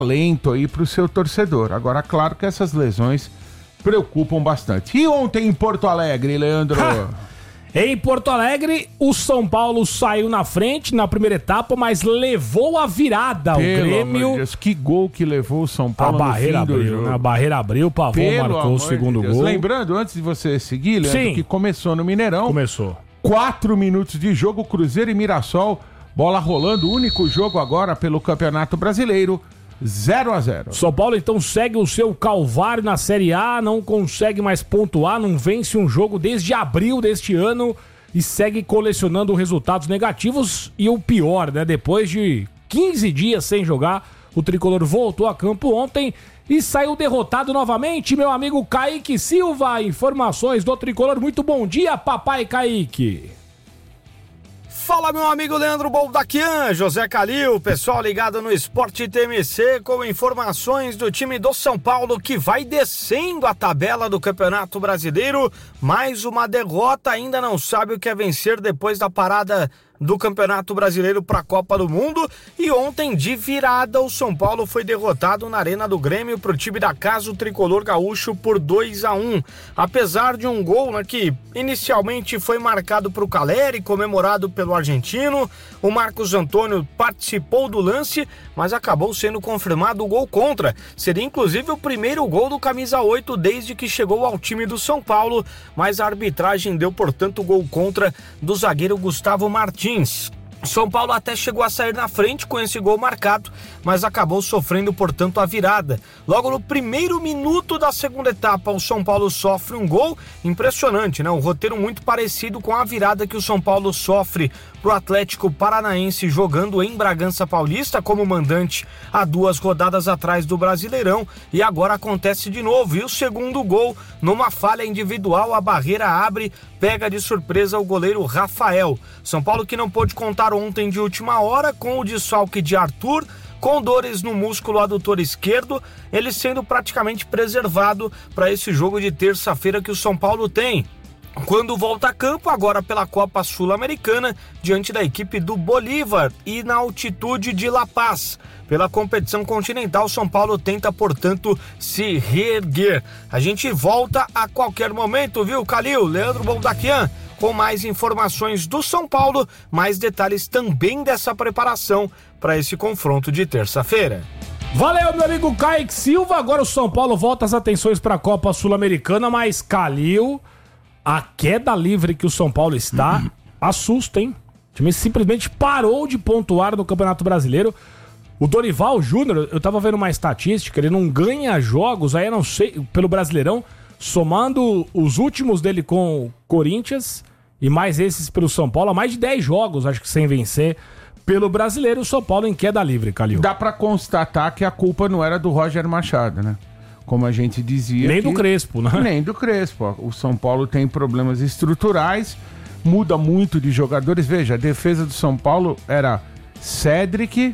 lento aí pro seu torcedor. Agora, claro que essas lesões preocupam bastante. E ontem em Porto Alegre, Leandro? Em Porto Alegre, o São Paulo saiu na frente na primeira etapa, mas levou a virada. Pelo o Grêmio... amor de Deus, que gol que levou o São Paulo no fim do jogo. A barreira abriu, o Pavão marcou o segundo gol. Lembrando, antes de você seguir, Leandro, que começou no Mineirão. Começou. 4 minutos de jogo, Cruzeiro e Mirassol. Bola rolando, o único jogo agora pelo Campeonato Brasileiro. 0-0. São Paulo então segue o seu calvário na Série A, não consegue mais pontuar, não vence um jogo desde abril deste ano e segue colecionando resultados negativos. E o pior, né? Depois de 15 dias sem jogar, o Tricolor voltou a campo ontem e saiu derrotado novamente. Meu amigo Kaique Silva, informações do Tricolor. Muito bom dia, papai Kaique. Fala, meu amigo Leandro Boldaquian, José Calil, pessoal ligado no Esporte TMC com informações do time do São Paulo que vai descendo a tabela do Campeonato Brasileiro. Mais uma derrota, ainda não sabe o que é vencer depois da parada do Campeonato Brasileiro para a Copa do Mundo. E ontem, de virada, o São Paulo foi derrotado na Arena do Grêmio para o time da casa, o Tricolor Gaúcho, por 2-1. Apesar de um gol, né, que inicialmente foi marcado para o Caleri, comemorado pelo argentino, o Marcos Antônio participou do lance, mas acabou sendo confirmado o gol contra. Seria inclusive o primeiro gol do camisa 8 desde que chegou ao time do São Paulo, mas a arbitragem deu, portanto, gol contra do zagueiro Gustavo Martins. São Paulo até chegou a sair na frente com esse gol marcado, mas acabou sofrendo, portanto, a virada. Logo no primeiro minuto da segunda etapa, o São Paulo sofre um gol impressionante, né? Um roteiro muito parecido com a virada que o São Paulo sofre pro Atlético Paranaense jogando em Bragança Paulista como mandante há 2 rodadas atrás do Brasileirão, e agora acontece de novo. E o segundo gol, numa falha individual, a barreira abre, pega de surpresa o goleiro Rafael. São Paulo que não pôde contar ontem de última hora com o desfalque de Arthur, com dores no músculo adutor esquerdo, ele sendo praticamente preservado para esse jogo de terça-feira que o São Paulo tem, quando volta a campo agora pela Copa Sul-Americana, diante da equipe do Bolívar e na altitude de La Paz. Pela competição continental, São Paulo tenta, portanto, se reerguer. A gente volta a qualquer momento, viu, Calil? Leandro Boldaquian, com mais informações do São Paulo, mais detalhes também dessa preparação para esse confronto de terça-feira. Valeu, meu amigo Kaique Silva. Agora o São Paulo volta as atenções para a Copa Sul-Americana, mas Calil, a queda livre que o São Paulo está, assusta, hein? O time simplesmente parou de pontuar no Campeonato Brasileiro. O Dorival Júnior, eu tava vendo uma estatística, ele não ganha jogos, aí eu não sei, pelo Brasileirão, somando os últimos dele com o Corinthians e mais esses pelo São Paulo, há mais de 10 jogos, acho que sem vencer pelo Brasileiro, o São Paulo em queda livre, Calil. Dá pra constatar que a culpa não era do Roger Machado, né? Como a gente dizia. Nem do Crespo, né? Nem do Crespo. O São Paulo tem problemas estruturais, muda muito de jogadores. Veja, a defesa do São Paulo era Cédric,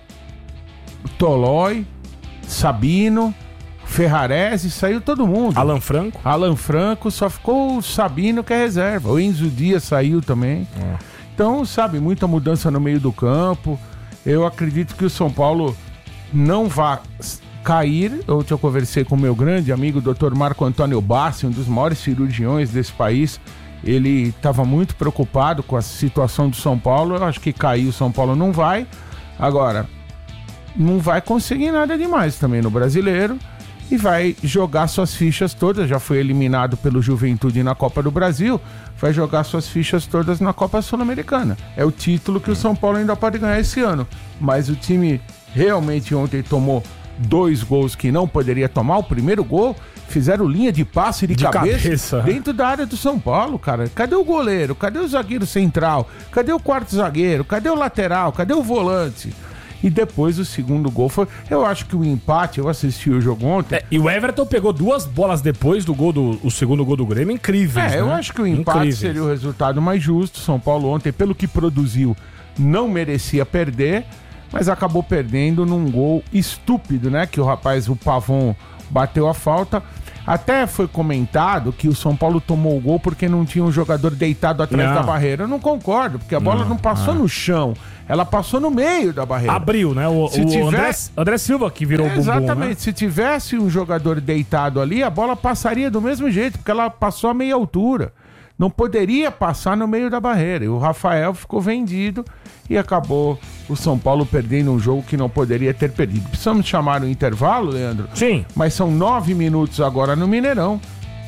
Tolói, Sabino, Ferrarese, saiu todo mundo. Alan Franco, só ficou o Sabino que é reserva. O Enzo Dias saiu também. Então, sabe, muita mudança no meio do campo. Eu acredito que o São Paulo não vai cair. Eu já conversei com o meu grande amigo, Dr. Marco Antônio Bassi, um dos maiores cirurgiões desse país. Ele estava muito preocupado com a situação do São Paulo. Eu acho que cair o São Paulo não vai. Agora, não vai conseguir nada demais também no Brasileiro e vai jogar suas fichas todas. Já foi eliminado pelo Juventude na Copa do Brasil, vai jogar suas fichas todas na Copa Sul-Americana. É o título que o São Paulo ainda pode ganhar esse ano, mas o time realmente ontem tomou 2 gols que não poderia tomar. O primeiro gol, fizeram linha de passe de cabeça dentro da área do São Paulo, cara. Cadê o goleiro? Cadê o zagueiro central? Cadê o quarto zagueiro? Cadê o lateral? Cadê o volante? E depois o segundo gol foi... Eu acho que o empate, eu assisti o jogo ontem... e o Everton pegou 2 bolas depois do gol o segundo gol do Grêmio, incríveis, né? Eu acho que o empate seria o resultado mais justo. São Paulo ontem, pelo que produziu, não merecia perder, mas acabou perdendo num gol estúpido, né? Que o rapaz, o Pavão, bateu a falta. Até foi comentado que o São Paulo tomou o gol porque não tinha um jogador deitado atrás da barreira. Eu não concordo, porque a bola não passou no chão. Ela passou no meio da barreira. Abriu, né? O André Silva que virou o bumbum. Exatamente. Né? Se tivesse um jogador deitado ali, a bola passaria do mesmo jeito, porque ela passou a meia altura. Não poderia passar no meio da barreira. E o Rafael ficou vendido e acabou o São Paulo perdendo um jogo que não poderia ter perdido. Precisamos chamar o intervalo, Leandro? Sim. Mas são 9 minutos agora no Mineirão.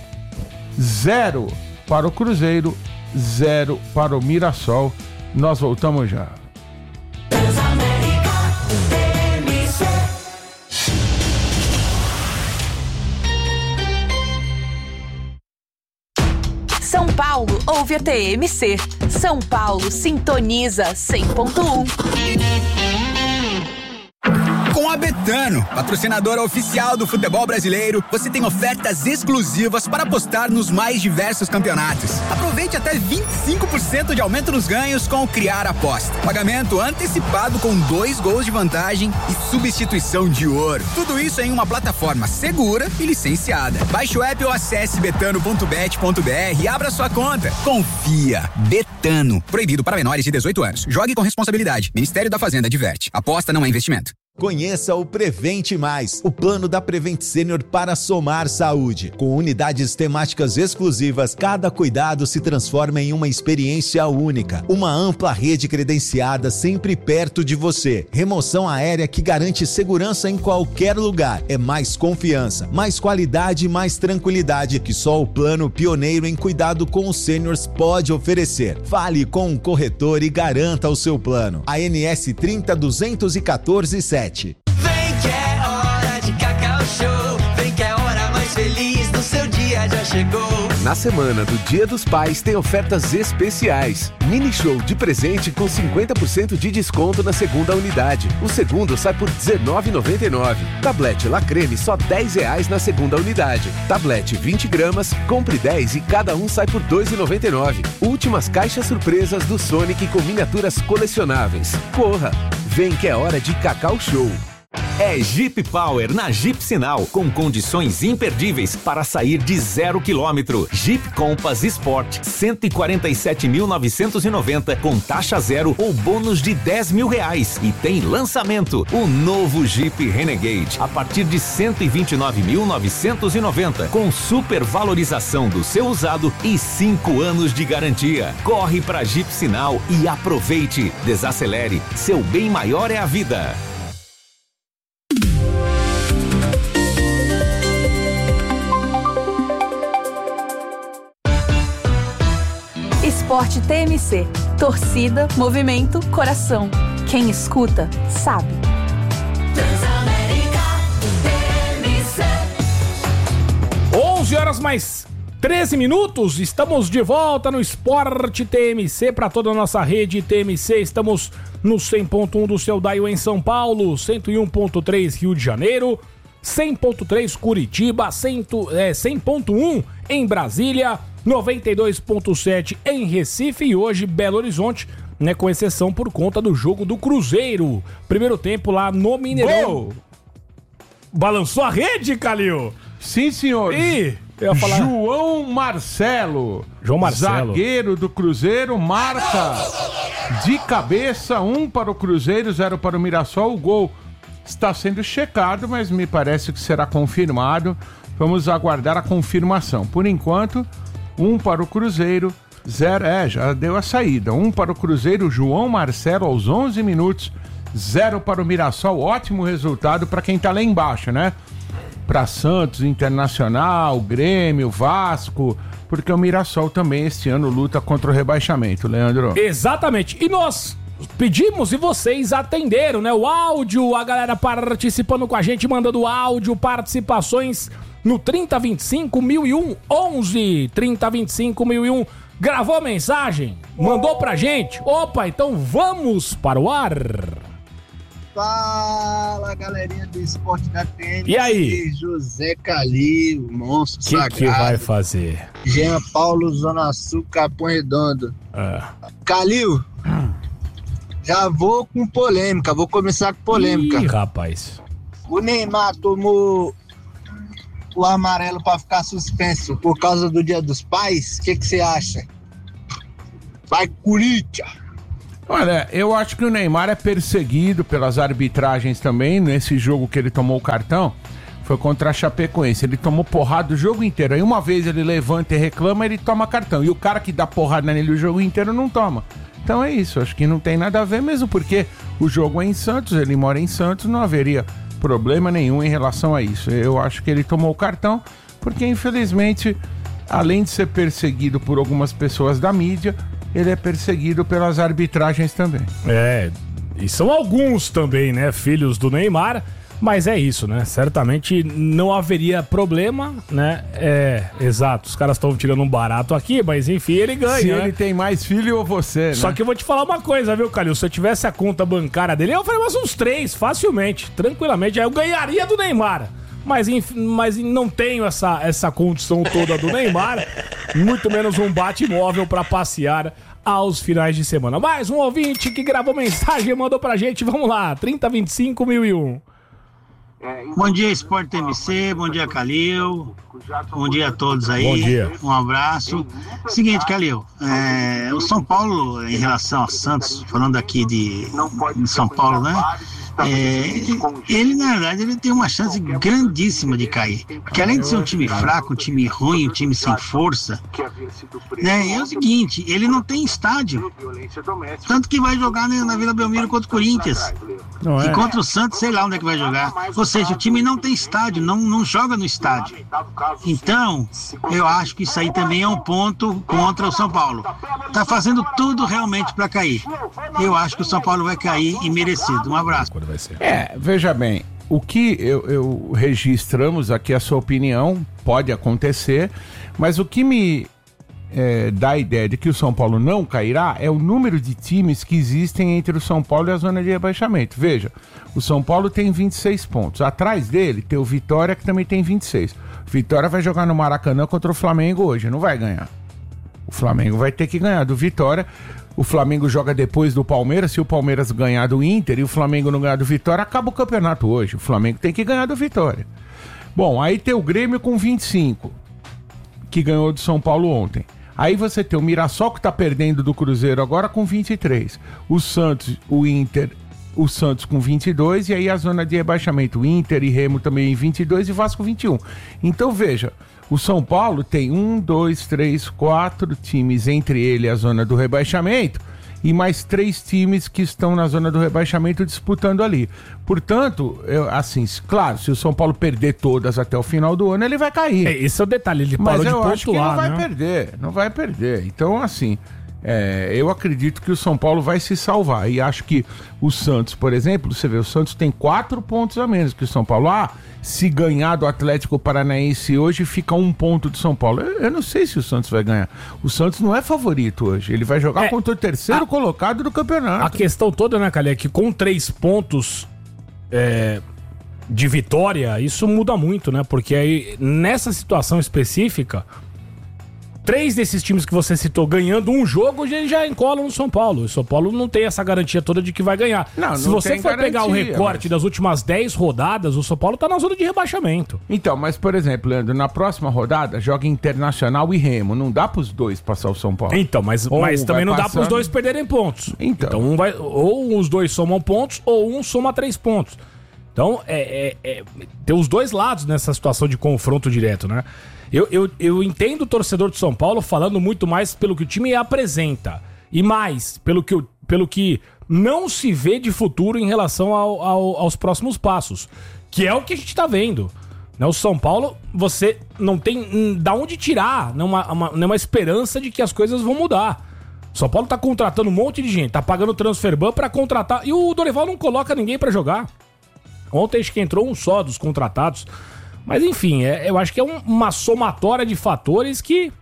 0 para o Cruzeiro, 0 para o Mirassol. Nós voltamos já. São Paulo ouve a TMC. São Paulo sintoniza 100.1. Com a Betano, patrocinadora oficial do futebol brasileiro, você tem ofertas exclusivas para apostar nos mais diversos campeonatos. Aproveite até 25% de aumento nos ganhos com o Criar Aposta. Pagamento antecipado com 2 gols de vantagem e substituição de ouro. Tudo isso em uma plataforma segura e licenciada. Baixe o app ou acesse betano.bet.br e abra sua conta. Confia. Betano. Proibido para menores de 18 anos. Jogue com responsabilidade. Ministério da Fazenda adverte. Aposta não é investimento. Conheça o Prevente Mais, o plano da Prevent Senior para somar saúde. Com unidades temáticas exclusivas, cada cuidado se transforma em uma experiência única. Uma ampla rede credenciada sempre perto de você. Remoção aérea que garante segurança em qualquer lugar. É mais confiança, mais qualidade e mais tranquilidade que só o plano pioneiro em cuidado com os sêniors pode oferecer. Fale com um corretor e garanta o seu plano. ANS 30.214.7. Vem que é hora de Cacau Show. Vem que é a hora mais feliz do seu dia já chegou. Na semana do Dia dos Pais tem ofertas especiais. Mini show de presente com 50% de desconto na segunda unidade. O segundo sai por R$19,99. Tablete La Creme só R$10 na segunda unidade. Tablete 20 gramas, compre 10 e cada um sai por R$2,99. Últimas caixas surpresas do Sonic com miniaturas colecionáveis. Corra! Vem que é hora de Cacau Show. É Jeep Power na Jeep Sinal, com condições imperdíveis para sair de 0 km. Jeep Compass Sport, 147.990 com taxa zero ou bônus de R$10.000. E tem lançamento, o novo Jeep Renegade, a partir de 129.990 com supervalorização do seu usado e 5 anos de garantia. Corre pra Jeep Sinal e aproveite. Desacelere, seu bem maior é a vida. Esporte TMC. Torcida, movimento, coração. Quem escuta, sabe. Transamérica TMC. 11 horas mais 13 minutos. Estamos de volta no Esporte TMC para toda a nossa rede TMC. Estamos no 100.1 do seu Daio em São Paulo, 101.3 Rio de Janeiro, 100.3 Curitiba, 100.1 em Brasília, 92.7 em Recife e hoje Belo Horizonte, né, com exceção por conta do jogo do Cruzeiro. Primeiro tempo lá no Mineirão. Gol! Balançou a rede, Calil? Sim, senhor. E eu ia falar... João Marcelo, zagueiro do Cruzeiro, marca de cabeça, 1 para o Cruzeiro, 0 para o Mirassol. O gol está sendo checado, mas me parece que será confirmado. Vamos aguardar a confirmação. Por enquanto, 1 para o Cruzeiro, 0... já deu a saída. 1 para o Cruzeiro, João Marcelo aos 11 minutos, 0 para o Mirassol. Ótimo resultado para quem tá lá embaixo, né? Para Santos, Internacional, Grêmio, Vasco, porque o Mirassol também este ano luta contra o rebaixamento, Leandro. Exatamente. E nós pedimos e vocês atenderam, né? O áudio, a galera participando com a gente, mandando áudio, participações no 3025-1001, 11 3025-1001. Gravou a mensagem? Mandou pra gente? Opa, então vamos para o ar. Fala, galerinha do Esporte da TNC. E aí? José Calil, monstro sagrado. O que vai fazer? Jean Paulo, Zona Sul, Capão Redondo. Calil, já vou com polêmica, vou começar com polêmica. Ih, rapaz. O Neymar tomou o amarelo pra ficar suspenso por causa do Dia dos Pais? O que você acha? Vai, Corinthians! Olha, eu acho que o Neymar é perseguido pelas arbitragens também. Nesse jogo que ele tomou o cartão, foi contra a Chapecoense. Ele tomou porrada o jogo inteiro. Aí uma vez ele levanta e reclama, ele toma cartão. E o cara que dá porrada nele o jogo inteiro não toma. Então é isso, acho que não tem nada a ver mesmo, porque o jogo é em Santos, ele mora em Santos, não haveria problema nenhum em relação a isso. Eu acho que ele tomou o cartão, porque infelizmente, além de ser perseguido por algumas pessoas da mídia, ele é perseguido pelas arbitragens também. E são alguns também, né, filhos do Neymar, mas é isso, né, certamente não haveria problema, né, exato, os caras estão tirando um barato aqui, mas enfim, ele ganha, se ele tem mais filho ou você, né? Só que eu vou te falar uma coisa, viu, Calil, se eu tivesse a conta bancária dele, eu faria mais uns 3, facilmente, tranquilamente, aí eu ganharia do Neymar. Mas não tenho essa condição toda do Neymar, muito menos um bate-móvel pra passear aos finais de semana. Mais um ouvinte que gravou mensagem e mandou pra gente, vamos lá, 3025-1001. Bom dia, Sport MC, bom dia, Calil, bom dia a todos aí, bom dia. Um abraço. Seguinte, Calil, o São Paulo, em relação ao Santos, falando aqui de São Paulo, né? Ele, na verdade, ele tem uma chance grandíssima de cair. Porque além de ser um time fraco, um time ruim, um time sem força, né, é o seguinte, ele não tem estádio. Tanto que vai jogar na Vila Belmiro contra o Corinthians. E contra o Santos, sei lá onde é que vai jogar. Ou seja, o time não tem estádio, não joga no estádio. Então, eu acho que isso aí também é um ponto contra o São Paulo. Tá fazendo tudo realmente para cair. Eu acho que o São Paulo vai cair e merecido. Um abraço. Veja bem, o que eu registramos aqui, a sua opinião, pode acontecer, mas o que me dá a ideia de que o São Paulo não cairá é o número de times que existem entre o São Paulo e a zona de rebaixamento. Veja, o São Paulo tem 26 pontos, atrás dele tem o Vitória, que também tem 26. O Vitória vai jogar no Maracanã contra o Flamengo hoje, não vai ganhar. O Flamengo vai ter que ganhar do Vitória. O Flamengo joga depois do Palmeiras. Se o Palmeiras ganhar do Inter e o Flamengo não ganhar do Vitória, acaba o campeonato hoje. O Flamengo tem que ganhar do Vitória. Bom, aí tem o Grêmio com 25, que ganhou do São Paulo ontem. Aí você tem o Mirassol, que tá perdendo do Cruzeiro agora, com 23. O Santos, o Inter, o Santos com 22. E aí a zona de rebaixamento, o Inter e Remo também em 22 e Vasco 21. Então veja, o São Paulo tem 1, 2, 3, 4 times entre ele e a zona do rebaixamento e mais 3 times que estão na zona do rebaixamento disputando ali. Portanto, claro, se o São Paulo perder todas até o final do ano, ele vai cair. Esse é o detalhe, ele parou de pontuar, mas eu acho que não vai perder. Então, assim, eu acredito que o São Paulo vai se salvar. E acho que o Santos, por exemplo, você vê, o Santos tem 4 pontos a menos que o São Paulo. Se ganhar do Atlético Paranaense hoje, fica 1 ponto do São Paulo. Eu não sei se o Santos vai ganhar. O Santos não é favorito hoje. Ele vai jogar contra o terceiro colocado do campeonato. A questão toda, né, Calé, é que com 3 pontos de vitória, isso muda muito, né? Porque aí, nessa situação específica, 3 desses times que você citou ganhando um jogo, ele já encola no São Paulo. O São Paulo não tem essa garantia toda de que vai ganhar. Se você for pegar o recorte das últimas 10 rodadas, o São Paulo tá na zona de rebaixamento. Então, mas por exemplo, Leandro, na próxima rodada joga Internacional e Remo. Não dá pros dois passar o São Paulo. Então, mas também não dá pros dois perderem pontos. Então ou os dois somam pontos, ou um soma 3 pontos. Então, tem os dois lados nessa situação de confronto direto, né? Eu entendo o torcedor de São Paulo falando muito mais pelo que o time apresenta e mais pelo que não se vê de futuro em relação aos próximos passos, que é o que a gente tá vendo. O São Paulo, você não tem da onde tirar nenhuma esperança de que as coisas vão mudar. O São Paulo tá contratando um monte de gente, tá pagando transferban pra contratar, e o Dorival não coloca ninguém pra jogar. Ontem acho que entrou um só dos contratados. Mas enfim, eu acho que é uma somatória de fatores que...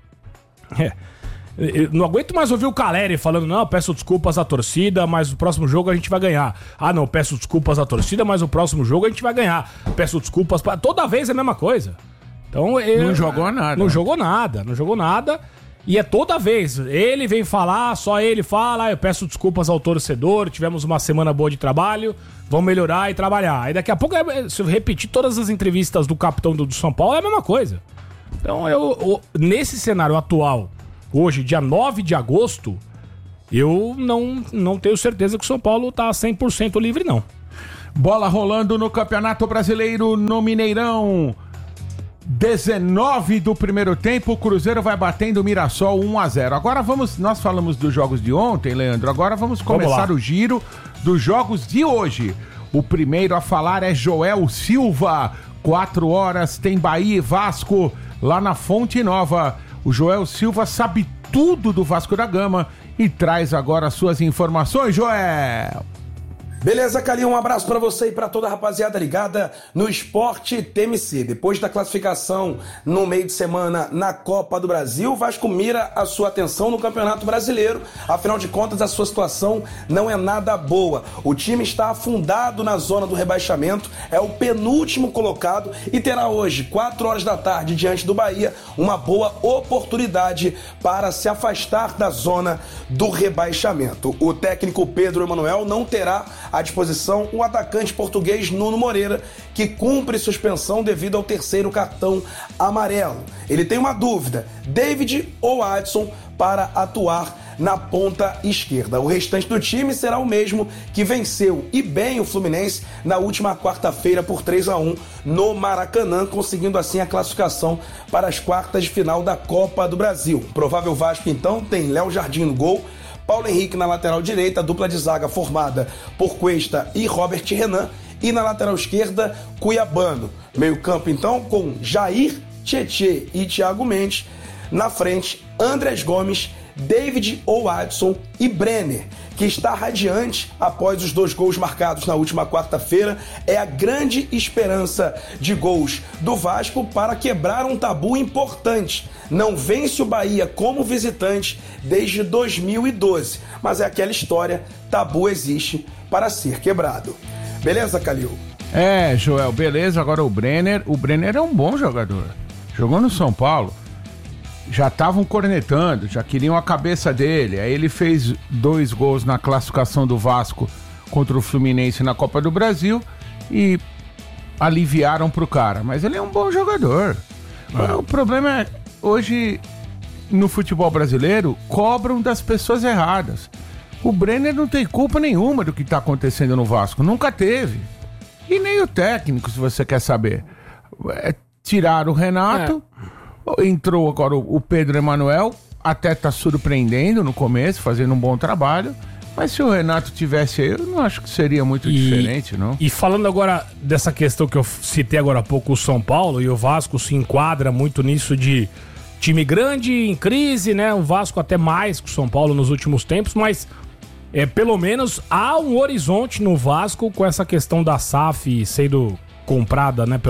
Eu não aguento mais ouvir o Caleri falando, não, peço desculpas à torcida, mas o próximo jogo a gente vai ganhar. Ah, não, peço desculpas à torcida, mas o próximo jogo a gente vai ganhar. Peço desculpas... Toda vez é a mesma coisa. Então, não jogou nada. Não jogou nada. E é toda vez, ele vem falar, só ele fala, eu peço desculpas ao torcedor, tivemos uma semana boa de trabalho, vamos melhorar e trabalhar. Aí daqui a pouco, se eu repetir todas as entrevistas do capitão do São Paulo, é a mesma coisa. Então eu nesse cenário atual, hoje, dia 9 de agosto, eu não tenho certeza que o São Paulo tá 100% livre, não. Bola rolando no Campeonato Brasileiro no Mineirão. 19 do primeiro tempo, o Cruzeiro vai batendo o Mirassol 1-0. Agora nós falamos dos jogos de ontem, Leandro, agora vamos começar o giro dos jogos de hoje. O primeiro a falar é Joel Silva, 4 horas, tem Bahia e Vasco lá na Fonte Nova. O Joel Silva sabe tudo do Vasco da Gama e traz agora as suas informações, Joel. Beleza, Calil, um abraço pra você e pra toda a rapaziada ligada no Esporte TMC. Depois da classificação no meio de semana na Copa do Brasil, o Vasco mira a sua atenção no Campeonato Brasileiro. Afinal de contas, a sua situação não é nada boa. O time está afundado na zona do rebaixamento, é o penúltimo colocado e terá hoje, 4 horas da tarde, diante do Bahia, uma boa oportunidade para se afastar da zona do rebaixamento. O técnico Pedro Emanuel não terá à disposição o atacante português Nuno Moreira, que cumpre suspensão devido ao 3º cartão amarelo. Ele tem uma dúvida, David ou Adson, para atuar na ponta esquerda. O restante do time será o mesmo que venceu e bem o Fluminense na última quarta-feira por 3-1 no Maracanã, conseguindo assim a classificação para as quartas de final da Copa do Brasil. O provável Vasco, então, tem Léo Jardim no gol, Paulo Henrique na lateral direita, dupla de zaga formada por Cuesta e Robert Renan, e na lateral esquerda, Cuiabano. Meio campo, então, com Jair, Tietê e Thiago Mendes. Na frente, Andrés Gomes, David ou Adson e Brenner, que está radiante após os 2 gols marcados na última quarta-feira. É a grande esperança de gols do Vasco para quebrar um tabu importante. Não vence o Bahia como visitante desde 2012, mas é aquela história, tabu existe para ser quebrado. Beleza, Calil? É, Joel, beleza. Agora o Brenner é um bom jogador. Jogou no São Paulo. Já estavam cornetando, já queriam a cabeça dele. Aí ele fez 2 gols na classificação do Vasco contra o Fluminense na Copa do Brasil e aliviaram pro cara. Mas ele é um bom jogador. O problema é, hoje, no futebol brasileiro, cobram das pessoas erradas. O Brenner não tem culpa nenhuma do que tá acontecendo no Vasco. Nunca teve. E nem o técnico, se você quer saber. Tiraram o Renato... Entrou agora o Pedro Emanuel, até tá surpreendendo no começo, fazendo um bom trabalho, mas se o Renato tivesse aí, eu não acho que seria muito diferente, não. E falando agora dessa questão que eu citei agora há pouco, o São Paulo, e o Vasco se enquadra muito nisso de time grande, em crise, né? O Vasco até mais que o São Paulo nos últimos tempos, mas pelo menos há um horizonte no Vasco com essa questão da SAF sendo comprada, né,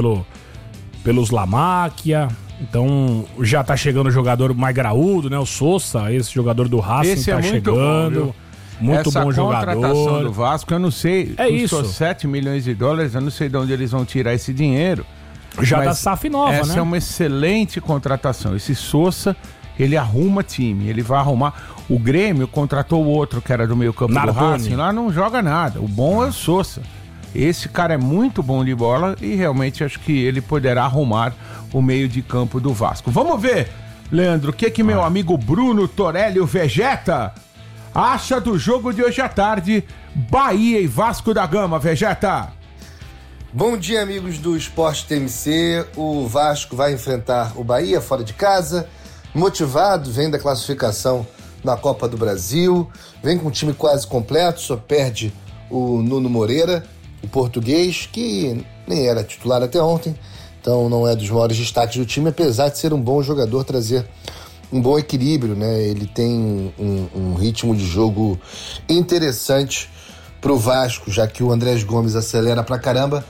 pelos Lamáquia. Então já tá chegando o jogador mais graúdo, né? O Sousa, esse jogador do Racing, esse tá chegando. Muito bom jogador. Essa contratação do Vasco, eu não sei, custou $7 milhões, eu não sei de onde eles vão tirar esse dinheiro. Já da SAF nova, essa, né? Essa é uma excelente contratação. Esse Sousa, ele arruma time, ele vai arrumar. O Grêmio contratou o outro que era do meio campo do Racing, lá não joga nada. O bom é o Sousa. Esse cara é muito bom de bola e realmente acho que ele poderá arrumar o meio de campo do Vasco. Vamos ver, Leandro, o que meu amigo Bruno Torelli, o Vegeta, acha do jogo de hoje à tarde, Bahia e Vasco da Gama, Vegeta? Bom dia, amigos do Esporte TMC. O Vasco vai enfrentar o Bahia fora de casa, motivado, vem da classificação na Copa do Brasil, vem com um time quase completo, só perde o Nuno Moreira, o português, que nem era titular até ontem, então não é dos maiores destaques do time, apesar de ser um bom jogador, trazer um bom equilíbrio, né? Ele tem um ritmo de jogo interessante pro Vasco, já que o Andrés Gomes acelera pra caramba,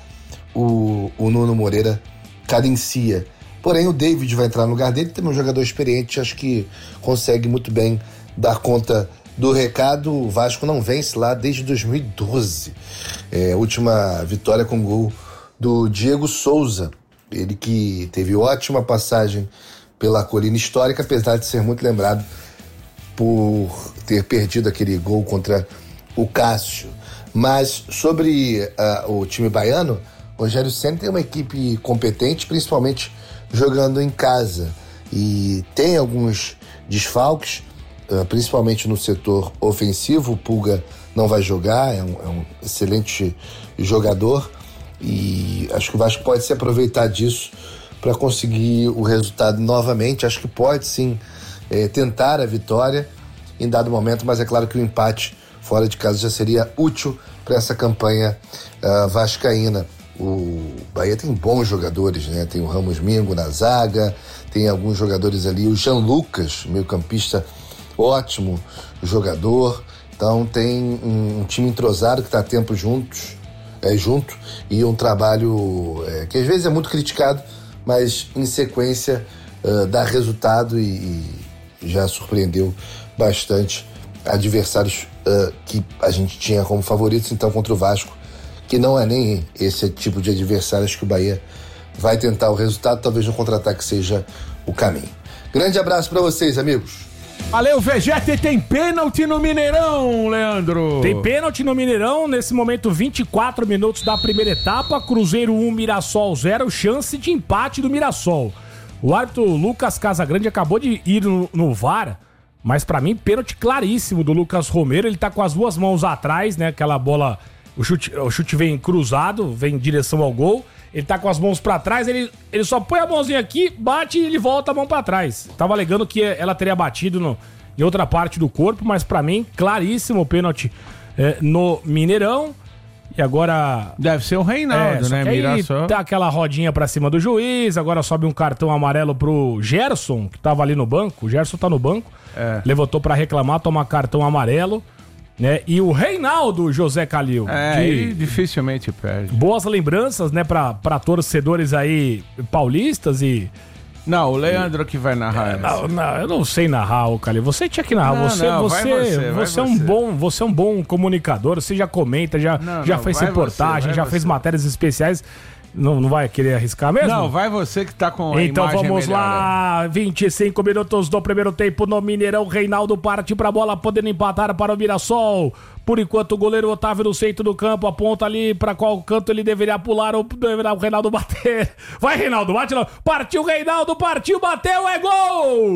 o Nuno Moreira cadencia. Porém, o David vai entrar no lugar dele, também um jogador experiente, acho que consegue muito bem dar conta do recado. O Vasco não vence lá desde 2012. A última vitória com gol do Diego Souza. Ele que teve ótima passagem pela colina histórica, apesar de ser muito lembrado por ter perdido aquele gol contra o Cássio. Mas sobre o time baiano, o Rogério Ceni tem uma equipe competente, principalmente jogando em casa, e tem alguns desfalques, principalmente no setor ofensivo. O Pulga não vai jogar, é um excelente jogador, e acho que o Vasco pode se aproveitar disso para conseguir o resultado novamente. Acho que pode sim tentar a vitória em dado momento, mas é claro que o empate fora de casa já seria útil para essa campanha vascaína. O Bahia tem bons jogadores, né? Tem o Ramos Mingo na zaga, tem alguns jogadores ali, o Jean Lucas, meio-campista, ótimo jogador. Então tem um time entrosado que está há tempo junto, e um trabalho que às vezes é muito criticado, mas em sequência dá resultado e já surpreendeu bastante adversários que a gente tinha como favoritos. Então, contra o Vasco, que não é nem esse tipo de adversário, acho que o Bahia vai tentar o resultado, talvez no contra-ataque seja o caminho. Grande abraço para vocês, amigos. Valeu, Vegeta. Tem pênalti no Mineirão, Leandro. Tem pênalti no Mineirão, nesse momento 24 minutos da primeira etapa, Cruzeiro 1, Mirassol 0, chance de empate do Mirassol. O árbitro Lucas Casagrande acabou de ir no VAR, mas pra mim pênalti claríssimo do Lucas Romero. Ele tá com as duas mãos atrás, né, aquela bola, o chute vem cruzado, vem em direção ao gol. Ele tá com as mãos pra trás, ele só põe a mãozinha aqui, bate e ele volta a mão pra trás. Tava alegando que ela teria batido em outra parte do corpo, mas pra mim, claríssimo o pênalti no Mineirão. E agora... Deve ser o Reinaldo, né? Aí tá aquela rodinha pra cima do juiz, agora sobe um cartão amarelo pro Gerson, que tava ali no banco. O Gerson tá no banco, levantou pra reclamar, toma cartão amarelo. Né? E o Reinaldo, José Calil. Que dificilmente perde. Boas lembranças, né, pra torcedores aí paulistas e... Não, o Leandro que vai narrar. Não, eu não sei narrar, o Calil. Você tinha que narrar. Você é um bom comunicador, você já comenta, já fez reportagem, já fez matérias especiais. Não vai querer arriscar mesmo? Não, vai você que tá com a então imagem vamos melhor, lá, 25 minutos do primeiro tempo no Mineirão. Reinaldo parte pra bola, podendo empatar para o Mirassol. Por enquanto o goleiro Otávio no centro do campo aponta ali pra qual canto ele deveria pular ou deverá o Reinaldo bater. Vai, Reinaldo, bate lá. Partiu, Reinaldo, partiu, bateu, é gol!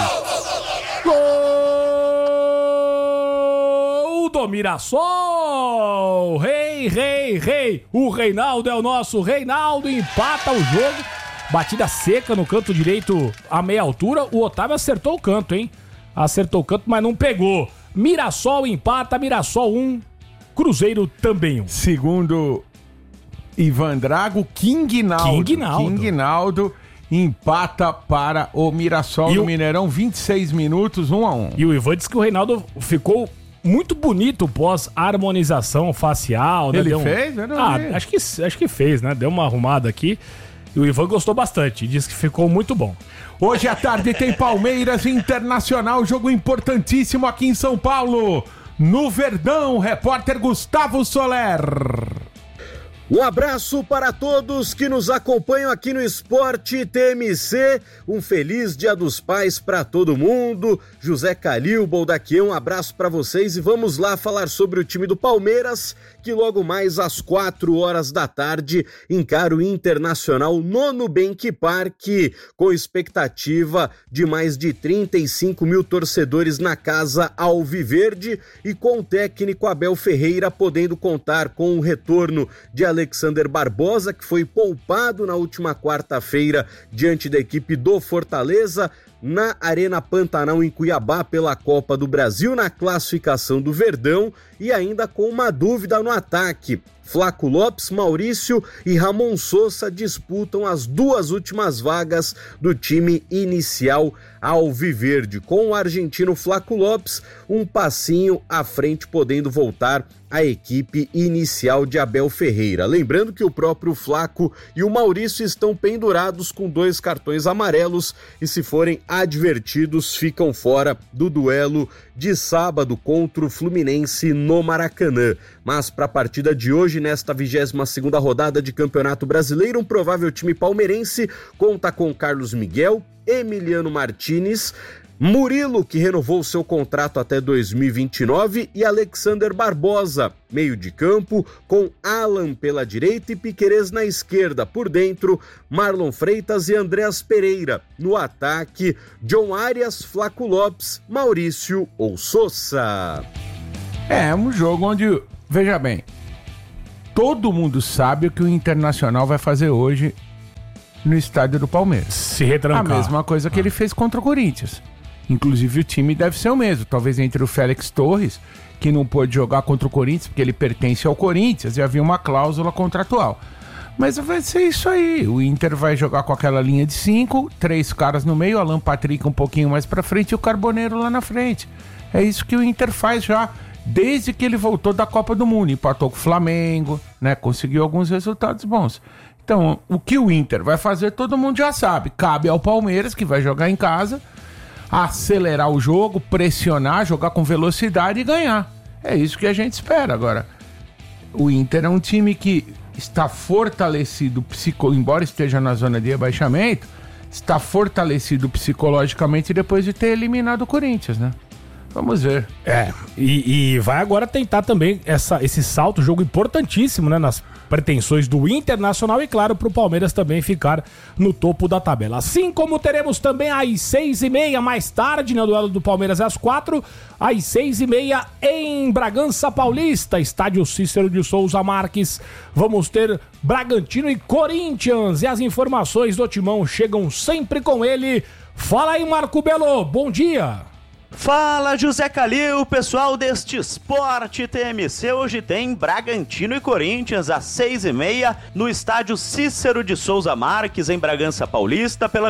Gol do Mirassol! Rei! O Reinaldo é o nosso Reinaldo, empata o jogo. Batida seca no canto direito a meia altura. O Otávio acertou o canto, hein? Acertou o canto, mas não pegou. Mirassol empata, Mirassol 1, Cruzeiro também 1. Segundo Ivan Drago, King Naldo empata para o Mirassol no Mineirão, 26 minutos, 1-1. E o Ivan disse que o Reinaldo ficou muito bonito pós harmonização facial, né? Ele fez? Eu não vi. Acho que fez, né? Deu uma arrumada aqui. E o Ivan gostou bastante, disse que ficou muito bom. Hoje à tarde tem Palmeiras Internacional, jogo importantíssimo aqui em São Paulo. No Verdão, repórter Gustavo Soler. Um abraço para todos que nos acompanham aqui no Esporte TMC. Um feliz Dia dos Pais para todo mundo. José Calil, Boldaquian, um abraço para vocês e vamos lá falar sobre o time do Palmeiras, que logo mais às 4 horas da tarde encara o Internacional no Nubank Park, com expectativa de mais de 35 mil torcedores na casa alviverde e com o técnico Abel Ferreira podendo contar com o retorno de Alexander Barbosa, que foi poupado na última quarta-feira diante da equipe do Fortaleza, na Arena Pantanal em Cuiabá pela Copa do Brasil na classificação do Verdão, e ainda com uma dúvida no ataque. Flaco Lopes, Maurício e Ramon Sousa disputam as duas últimas vagas do time inicial alviverde, com o argentino Flaco Lopes um passinho à frente, podendo voltar à equipe inicial de Abel Ferreira. Lembrando que o próprio Flaco e o Maurício estão pendurados com 2 cartões amarelos e, se forem advertidos, ficam fora do duelo de sábado contra o Fluminense no Maracanã. Mas para a partida de hoje, nesta 22ª rodada de Campeonato Brasileiro, um provável time palmeirense conta com Carlos Miguel, Emiliano Martinez, Murilo, que renovou seu contrato até 2029, e Alexander Barbosa, meio de campo, com Alan pela direita e Piquerez na esquerda. Por dentro, Marlon Freitas e Andreas Pereira. No ataque, John Arias, Flaco Lopes, Maurício ou Sousa. É um jogo onde, veja bem, todo mundo sabe o que o Internacional vai fazer hoje no estádio do Palmeiras. Se retrancar. A mesma coisa que ele fez contra o Corinthians. Inclusive o time deve ser o mesmo. Talvez entre o Félix Torres, que não pôde jogar contra o Corinthians, porque ele pertence ao Corinthians e havia uma cláusula contratual. Mas vai ser isso aí. O Inter vai jogar com aquela linha de 5, 3 caras no meio, Alan Patrick um pouquinho mais pra frente e o Carboneiro lá na frente. É isso que o Inter faz já desde que ele voltou da Copa do Mundo. Empatou com o Flamengo, né? Conseguiu alguns resultados bons. Então, o que o Inter vai fazer, todo mundo já sabe. Cabe ao Palmeiras, que vai jogar em casa, acelerar o jogo, pressionar, jogar com velocidade e ganhar. É isso que a gente espera. Agora, o Inter é um time que está fortalecido, embora esteja na zona de rebaixamento, está fortalecido psicologicamente depois de ter eliminado o Corinthians, né? Vamos ver. E vai agora tentar também esse salto, jogo importantíssimo, né, nas pretensões do Internacional e, claro, pro Palmeiras também ficar no topo da tabela. Assim como teremos também às 6h30, mais tarde, no duelo do Palmeiras às 4h, às 6h30 em Bragança Paulista, estádio Cícero de Souza Marques. Vamos ter Bragantino e Corinthians, e as informações do Timão chegam sempre com ele. Fala aí, Marco Belo, bom dia! Fala, José Calil, pessoal deste Esporte TMC. Hoje tem Bragantino e Corinthians às 6h30 no estádio Cícero de Souza Marques, em Bragança Paulista, pela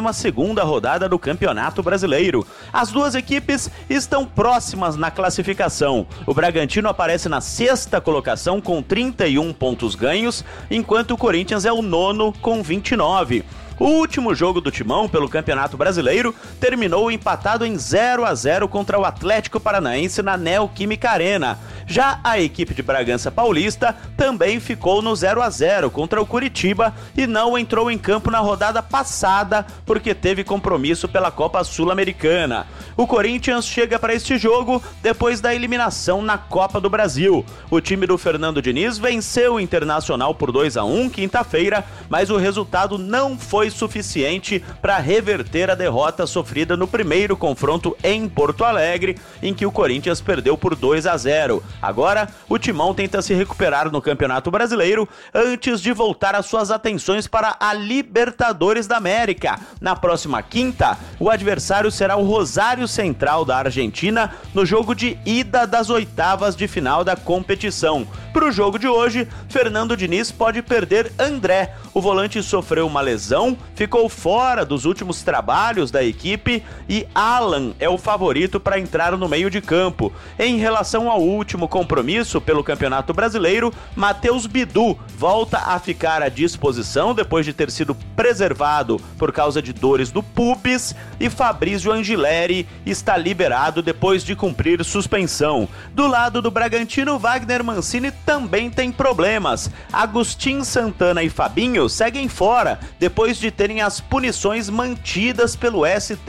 22ª rodada do Campeonato Brasileiro. As duas equipes estão próximas na classificação. O Bragantino aparece na 6ª colocação com 31 pontos ganhos, enquanto o Corinthians é o 9º com 29. O último jogo do Timão pelo Campeonato Brasileiro terminou empatado em 0-0 contra o Atlético Paranaense na Neoquímica Arena. Já a equipe de Bragança Paulista também ficou no 0-0 contra o Curitiba e não entrou em campo na rodada passada porque teve compromisso pela Copa Sul-Americana. O Corinthians chega para este jogo depois da eliminação na Copa do Brasil. O time do Fernando Diniz venceu o Internacional por 2-1 quinta-feira, mas o resultado não foi suficiente para reverter a derrota sofrida no primeiro confronto em Porto Alegre, em que o Corinthians perdeu por 2-0. Agora, o Timão tenta se recuperar no Campeonato Brasileiro antes de voltar as suas atenções para a Libertadores da América. Na próxima quinta, o adversário será o Rosário Central da Argentina no jogo de ida das oitavas de final da competição. Para o jogo de hoje, Fernando Diniz pode perder André. O volante sofreu uma lesão, ficou fora dos últimos trabalhos da equipe e Alan é o favorito para entrar no meio de campo. Em relação ao último compromisso pelo Campeonato Brasileiro, Matheus Bidu volta a ficar à disposição depois de ter sido preservado por causa de dores do pubis e Fabrício Angileri está liberado depois de cumprir suspensão. Do lado do Bragantino, Wagner Mancini também tem problemas. Agustin Santana e Fabinho seguem fora depois de terem as punições mantidas pelo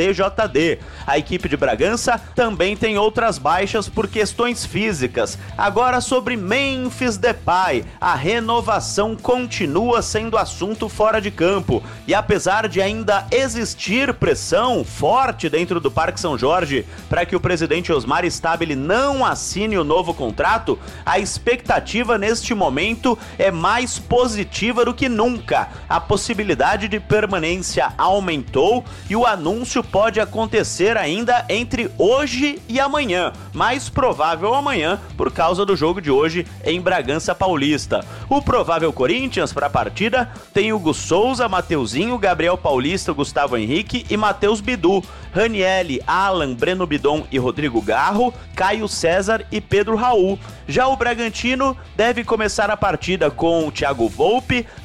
STJD. A equipe de Bragança também tem outras baixas por questões físicas. Agora sobre Memphis Depay, a renovação continua sendo assunto fora de campo e apesar de ainda existir pressão forte dentro do Parque São Jorge para que o presidente Osmar Stabile não assine o novo contrato, a expectativa neste momento é mais positiva do que nunca. A possibilidade de permanência aumentou e o anúncio pode acontecer ainda entre hoje e amanhã, mais provável amanhã por causa do jogo de hoje em Bragança Paulista. O provável Corinthians para a partida tem Hugo Souza, Mateuzinho, Gabriel Paulista, Gustavo Henrique e Matheus Bidu, Ranielli, Alan, Breno Bidon e Rodrigo Garro, Caio César e Pedro Raul. Já o Bragantino deve começar a partida com Thiago Volpe, Andrés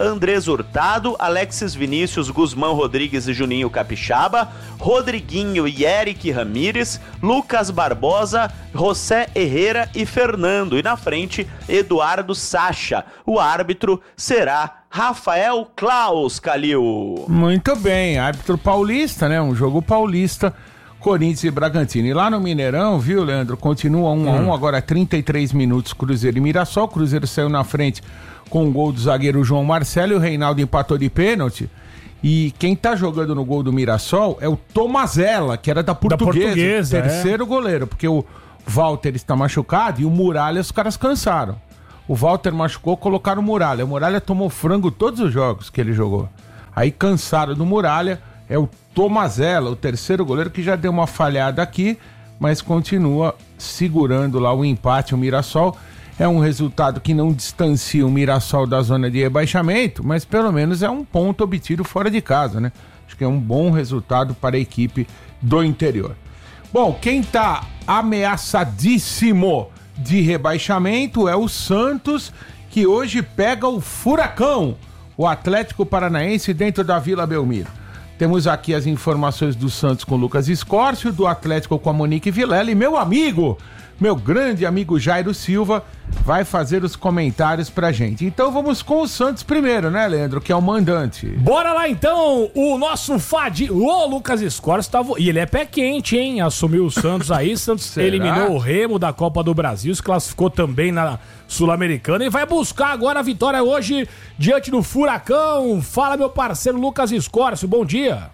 Thales Hurtado, Alexis Vinícius, Guzmán Rodrigues e Juninho Capixaba, Rodriguinho e Eric Ramírez, Lucas Barbosa, José Herrera e Fernando. E na frente, Eduardo Sacha. O árbitro será Rafael Klaus, Calil. Muito bem, árbitro paulista, né? Um jogo paulista, Corinthians e Bragantino. E lá no Mineirão, viu, Leandro? Continua 1-1, agora 33 minutos, Cruzeiro e Mirassol. O Cruzeiro saiu na frente com o gol do zagueiro João Marcelo e o Reinaldo empatou de pênalti. E quem tá jogando no gol do Mirassol é o Tomazella, que era da Portuguesa, terceiro goleiro, porque o Walter está machucado e o Muralha os caras cansaram. O Walter machucou, colocaram o Muralha. O Muralha tomou frango todos os jogos que ele jogou. Aí cansaram do Muralha, é o Tomazella, o terceiro goleiro, que já deu uma falhada aqui, mas continua segurando lá o empate. O Mirassol é um resultado que não distancia o Mirassol da zona de rebaixamento, mas pelo menos é um ponto obtido fora de casa, né? Acho que é um bom resultado para a equipe do interior. Bom, quem tá ameaçadíssimo de rebaixamento é o Santos, que hoje pega o Furacão, o Atlético Paranaense, dentro da Vila Belmiro. Temos aqui as informações do Santos com o Lucas Escórcio, do Atlético com a Monique Vilela, e meu amigo, meu grande amigo Jairo Silva, vai fazer os comentários pra gente. Então vamos com o Santos primeiro, né, Leandro, que é o mandante. Bora lá então, o nosso o Lucas Escórcio e ele é pé quente, hein? Assumiu o Santos aí, Santos eliminou o Remo da Copa do Brasil, se classificou também na Sul-Americana e vai buscar agora a vitória hoje diante do Furacão. Fala, meu parceiro Lucas Escórcio, bom dia.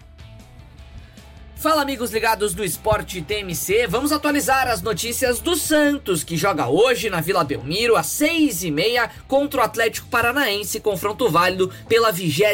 Fala, amigos ligados do Esporte TMC, vamos atualizar as notícias do Santos, que joga hoje na Vila Belmiro às 6h30 contra o Atlético Paranaense, confronto válido pela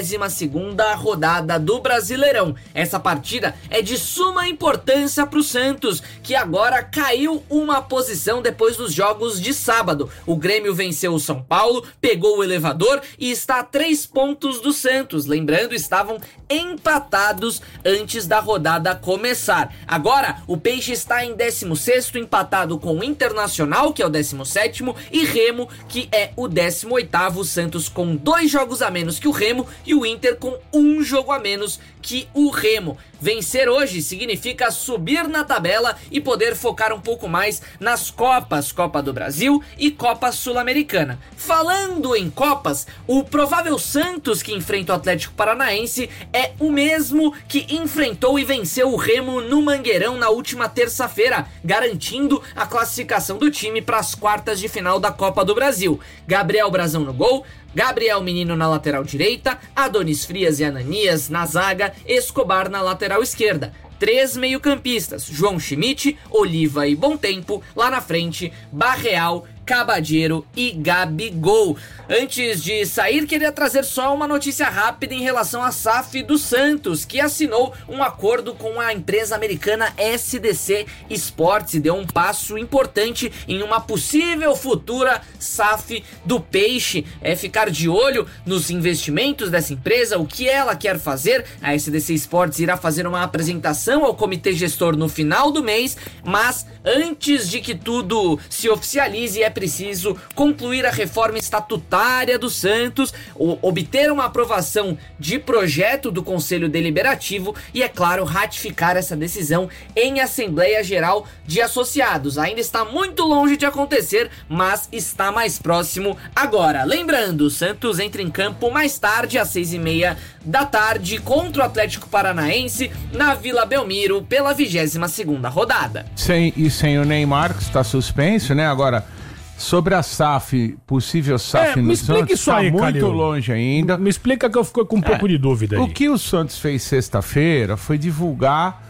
22ª rodada do Brasileirão. Essa partida é de suma importância para o Santos, que agora caiu uma posição depois dos jogos de sábado. O Grêmio venceu o São Paulo, pegou o elevador e está a 3 pontos do Santos. Lembrando, estavam empatados antes da rodada começar. Agora, o Peixe está em 16º, empatado com o Internacional, que é o 17º, e Remo, que é o 18º. O Santos com 2 jogos a menos que o Remo e o Inter com 1 jogo a menos que o Remo. Vencer hoje significa subir na tabela e poder focar um pouco mais nas Copas, Copa do Brasil e Copa Sul-Americana. Falando em Copas, o provável Santos que enfrenta o Atlético Paranaense é o mesmo que enfrentou e venceu o Remo no Mangueirão na última terça-feira, garantindo a classificação do time para as quartas de final da Copa do Brasil. Gabriel Brazão no gol, Gabriel Menino na lateral direita, Adonis Frias e Ananias na zaga, Escobar na lateral esquerda. 3 meio-campistas, João Schmidt, Oliva e Bom Tempo. Lá na frente, Barreal, Cabadeiro e Gabigol. Antes de sair, queria trazer só uma notícia rápida em relação à SAF do Santos, que assinou um acordo com a empresa americana SDC Sports e deu um passo importante em uma possível futura SAF do Peixe. É ficar de olho nos investimentos dessa empresa, o que ela quer fazer. A SDC Sports irá fazer uma apresentação ao comitê gestor no final do mês, mas antes de que tudo se oficialize, é preciso concluir a reforma estatutária do Santos, obter uma aprovação de projeto do Conselho Deliberativo e, é claro, ratificar essa decisão em Assembleia Geral de Associados. Ainda está muito longe de acontecer, mas está mais próximo agora. Lembrando, o Santos entra em campo mais tarde, às 6h30 da tarde, contra o Atlético Paranaense, na Vila Belmiro, pela 22ª rodada. Sem o Neymar, que está suspenso, né? Agora, sobre a SAF, possível SAF no Santos, está muito Calil. Longe ainda. Me explica que eu fico com um pouco de dúvida aí. O que o Santos fez sexta-feira foi divulgar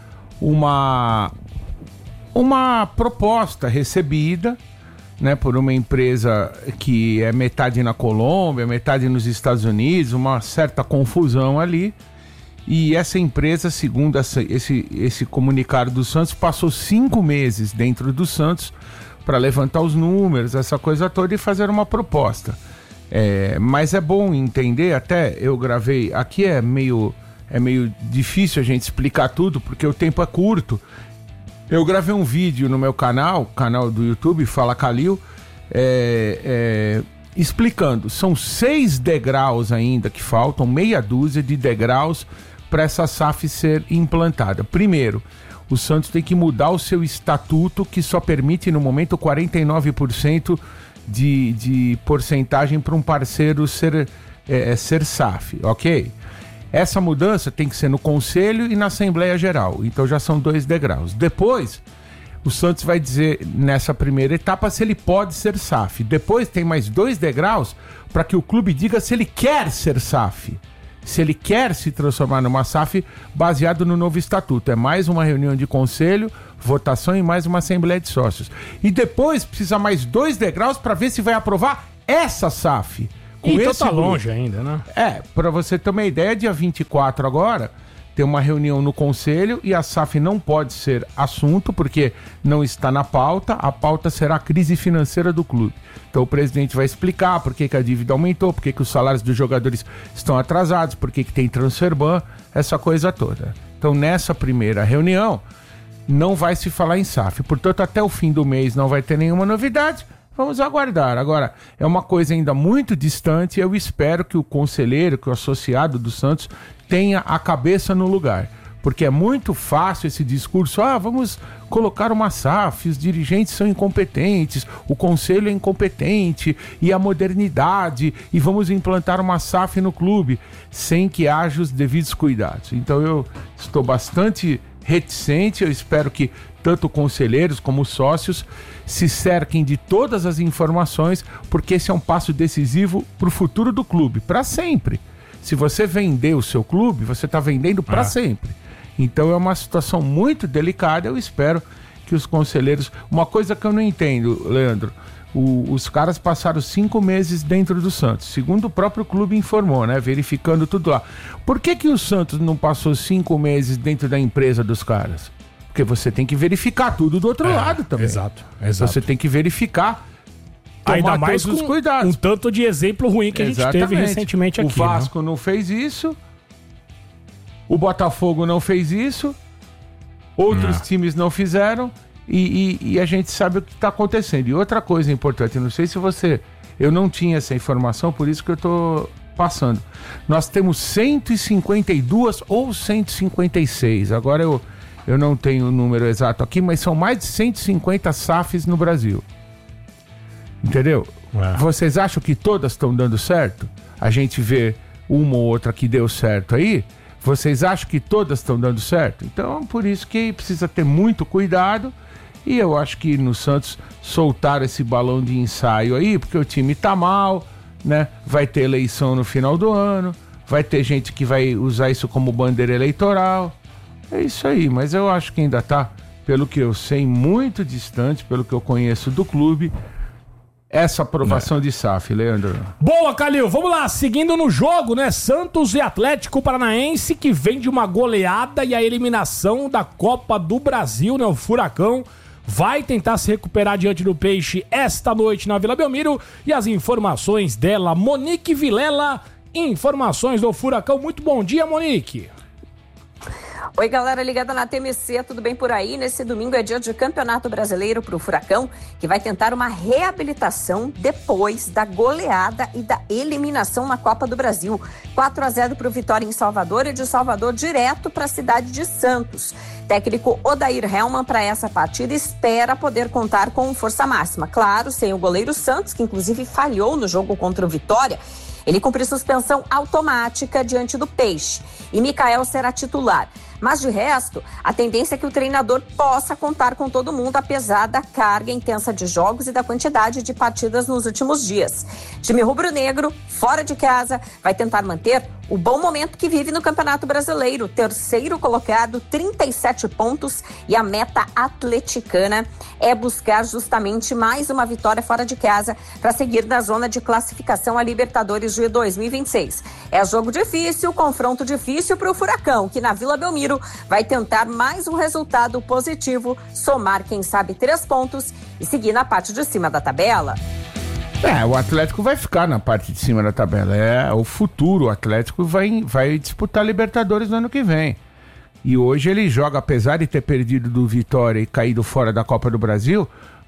uma proposta recebida, né, por uma empresa que é metade na Colômbia, metade nos Estados Unidos, uma certa confusão ali. E essa empresa, segundo esse comunicado do Santos, passou 5 meses dentro do Santos para levantar os números, essa coisa toda, e fazer uma proposta. Mas é bom entender, até eu gravei, aqui é meio difícil a gente explicar tudo, porque o tempo é curto. Eu gravei um vídeo no meu canal do YouTube, Fala Calil, explicando, são 6 degraus ainda que faltam, meia dúzia de degraus para essa SAF ser implantada. Primeiro, o Santos tem que mudar o seu estatuto, que só permite no momento 49% de porcentagem para um parceiro ser SAF, ok? Essa mudança tem que ser no Conselho e na Assembleia Geral, então já são 2 degraus. Depois, o Santos vai dizer nessa primeira etapa se ele pode ser SAF. Depois tem mais 2 degraus para que o clube diga se ele quer ser SAF. Se ele quer se transformar numa SAF baseado no novo estatuto. É mais uma reunião de conselho, votação e mais uma assembleia de sócios. E depois precisa mais 2 degraus para ver se vai aprovar essa SAF. Então tá longe ainda, né? Para você ter uma ideia, dia 24 agora, tem uma reunião no conselho e a SAF não pode ser assunto porque não está na pauta. A pauta será a crise financeira do clube. Então o presidente vai explicar por que a dívida aumentou, por que os salários dos jogadores estão atrasados, por que tem transfer ban, essa coisa toda. Então nessa primeira reunião não vai se falar em SAF. Portanto, até o fim do mês não vai ter nenhuma novidade. Vamos aguardar. Agora, é uma coisa ainda muito distante. Eu espero que o conselheiro, que o associado do Santos tenha a cabeça no lugar. Porque é muito fácil esse discurso, vamos colocar uma SAF, os dirigentes são incompetentes, o conselho é incompetente, e a modernidade, e vamos implantar uma SAF no clube, sem que haja os devidos cuidados. Então eu estou bastante reticente, eu espero que tanto conselheiros como sócios se cerquem de todas as informações, porque esse é um passo decisivo para o futuro do clube, para sempre. Se você vender o seu clube, você está vendendo para sempre. Então é uma situação muito delicada. Eu espero que os conselheiros... Uma coisa que eu não entendo, Leandro, os caras passaram 5 meses dentro do Santos, segundo o próprio clube informou, né? Verificando tudo lá. Por que o Santos não passou 5 meses dentro da empresa dos caras? Porque você tem que verificar tudo do outro lado também. Exato. Você tem que verificar, ainda mais com cuidados. Um tanto de exemplo ruim que a gente teve recentemente aqui. O Vasco não fez isso, o Botafogo não fez isso, outros times não fizeram, e a gente sabe o que está acontecendo. E outra coisa importante, não sei se você... Eu não tinha essa informação, por isso que eu estou passando. Nós temos 152 ou 156, agora eu não tenho o número exato aqui, mas são mais de 150 SAFs no Brasil. Entendeu? Vocês acham que todas estão dando certo? A gente vê uma ou outra que deu certo aí. Vocês acham que todas estão dando certo? Então, por isso que precisa ter muito cuidado. E eu acho que no Santos soltaram esse balão de ensaio aí, porque o time tá mal, né? Vai ter eleição no final do ano, vai ter gente que vai usar isso como bandeira eleitoral. É isso aí, mas eu acho que ainda tá, pelo que eu sei, muito distante, pelo que eu conheço do clube, essa aprovação de SAF, Leandro. Boa, Calil, vamos lá, seguindo no jogo, né? Santos e Atlético Paranaense, que vem de uma goleada e a eliminação da Copa do Brasil, né? O Furacão vai tentar se recuperar diante do Peixe esta noite na Vila Belmiro, e as informações dela, Monique Vilela, informações do Furacão. Muito bom dia, Monique. Oi, galera ligada na TMC, tudo bem por aí? Nesse domingo é dia de Campeonato Brasileiro para o Furacão, que vai tentar uma reabilitação depois da goleada e da eliminação na Copa do Brasil. 4-0 para o Vitória em Salvador e de Salvador direto para a cidade de Santos. Técnico Odair Hellmann para essa partida espera poder contar com força máxima. Claro, sem o goleiro Santos, que inclusive falhou no jogo contra o Vitória. Ele cumpre suspensão automática diante do Peixe e Mikael será titular. Mas de resto, a tendência é que o treinador possa contar com todo mundo, apesar da carga intensa de jogos e da quantidade de partidas nos últimos dias. Time rubro-negro, fora de casa, vai tentar manter o bom momento que vive no Campeonato Brasileiro. Terceiro colocado, 37 pontos, e a meta atleticana é buscar justamente mais uma vitória fora de casa para seguir na zona de classificação a Libertadores de 2026. É jogo difícil, confronto difícil para o Furacão, que na Vila Belmiro vai tentar mais um resultado positivo, somar, quem sabe, 3 pontos e seguir na parte de cima da tabela. O Atlético vai ficar na parte de cima da tabela. É o futuro. O Atlético vai disputar Libertadores no ano que vem. E hoje ele joga, apesar de ter perdido do Vitória e caído fora da Copa do Brasil,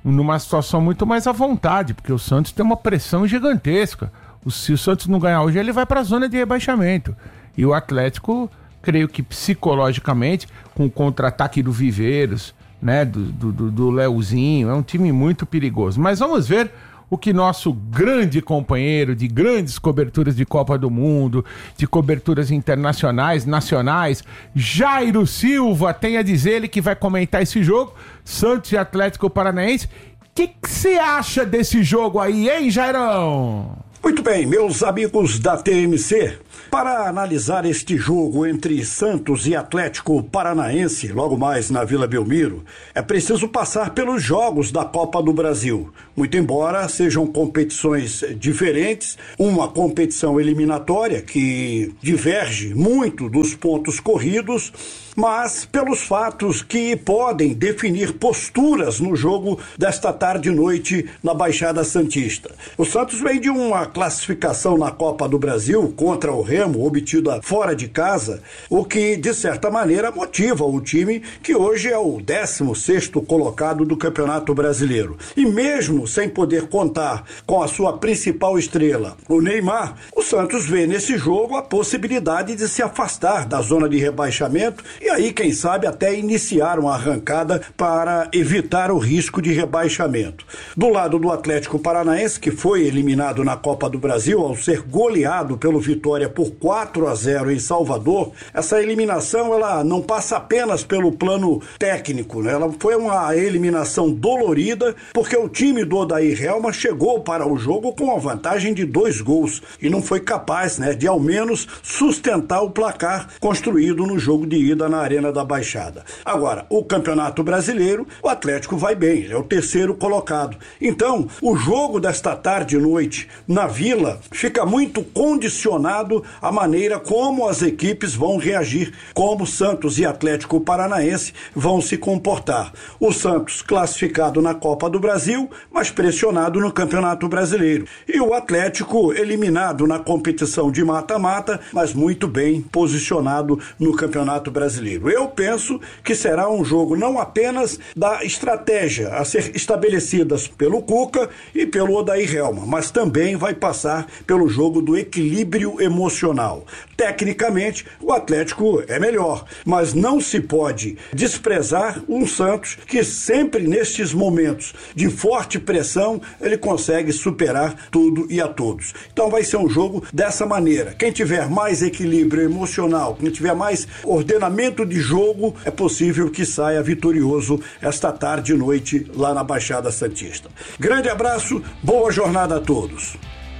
numa situação muito mais à vontade, porque o Santos tem uma pressão gigantesca. Se o Santos não ganhar hoje, ele vai para a zona de rebaixamento. E o Atlético, creio que psicologicamente, com o contra-ataque do Viveiros, né, do Leozinho, é um time muito perigoso. Mas vamos ver o que nosso grande companheiro de grandes coberturas de Copa do Mundo, de coberturas internacionais, nacionais, Jairo Silva, tem a dizer, ele que vai comentar esse jogo, Santos e Atlético Paranaense. O que você acha desse jogo aí, hein, Jairão? Muito bem, meus amigos da TMC, para analisar este jogo entre Santos e Atlético Paranaense, logo mais na Vila Belmiro, é preciso passar pelos jogos da Copa do Brasil. Muito embora sejam competições diferentes, uma competição eliminatória que diverge muito dos pontos corridos, mas pelos fatos que podem definir posturas no jogo desta tarde e noite na Baixada Santista. O Santos vem de uma classificação na Copa do Brasil contra o Remo, obtida fora de casa, o que, de certa maneira, motiva o time, que hoje é o 16º colocado do Campeonato Brasileiro. E mesmo sem poder contar com a sua principal estrela, o Neymar, o Santos vê nesse jogo a possibilidade de se afastar da zona de rebaixamento e aí, quem sabe, até iniciar uma arrancada para evitar o risco de rebaixamento. Do lado do Atlético Paranaense, que foi eliminado na Copa do Brasil ao ser goleado pelo Vitória por 4-0 em Salvador, essa eliminação ela não passa apenas pelo plano técnico, né? Ela foi uma eliminação dolorida, porque o time do Odair Helma chegou para o jogo com a vantagem de 2 gols e não foi capaz, né, de ao menos sustentar o placar construído no jogo de ida na Arena da Baixada. Agora, o Campeonato Brasileiro, o Atlético vai bem, é o 3º colocado. Então, o jogo desta tarde e noite na Vila fica muito condicionado à maneira como as equipes vão reagir, como Santos e Atlético Paranaense vão se comportar. O Santos classificado na Copa do Brasil, mas pressionado no Campeonato Brasileiro. E o Atlético eliminado na competição de mata-mata, mas muito bem posicionado no Campeonato Brasileiro. Eu penso que será um jogo não apenas da estratégia a ser estabelecidas pelo Cuca e pelo Odair Helma, mas também vai passar pelo jogo do equilíbrio emocional. Tecnicamente, o Atlético é melhor, mas não se pode desprezar um Santos que sempre nestes momentos de forte pressão ele consegue superar tudo e a todos. Então vai ser um jogo dessa maneira. Quem tiver mais equilíbrio emocional, quem tiver mais ordenamento de jogo, é possível que saia vitorioso esta tarde e noite lá na Baixada Santista. Grande abraço, boa jornada a todos.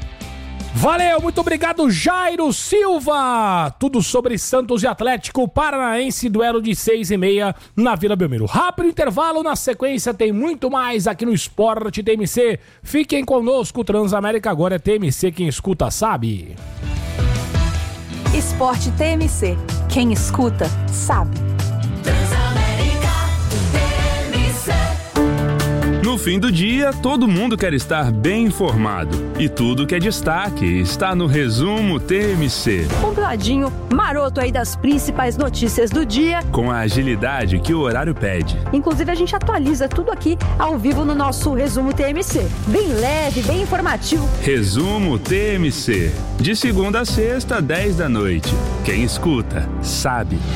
Valeu, muito obrigado, Jairo Silva. Tudo sobre Santos e Atlético Paranaense, duelo de 6h30 na Vila Belmiro. Rápido intervalo, na sequência tem muito mais aqui no Esporte TMC. Fiquem conosco, Transamérica agora é TMC, quem escuta sabe. Esporte TMC, quem escuta sabe. No fim do dia, todo mundo quer estar bem informado. E tudo que é destaque está no Resumo TMC. Compladinho, maroto aí das principais notícias do dia. Com a agilidade que o horário pede. Inclusive, a gente atualiza tudo aqui ao vivo no nosso Resumo TMC. Bem leve, bem informativo. Resumo TMC. De segunda a sexta, 10 da noite. Quem escuta, sabe.